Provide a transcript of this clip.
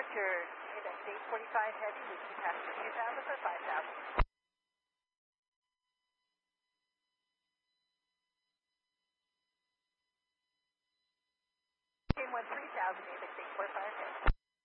departure, AMX 845 Heavy, reaching passenger 2000 for 5000.